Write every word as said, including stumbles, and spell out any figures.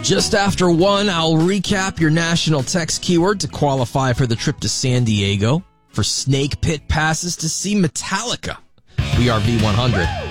Just after one, I'll recap your national text keyword to qualify for the trip to San Diego, for Snake Pit passes to see Metallica. We are V one hundred.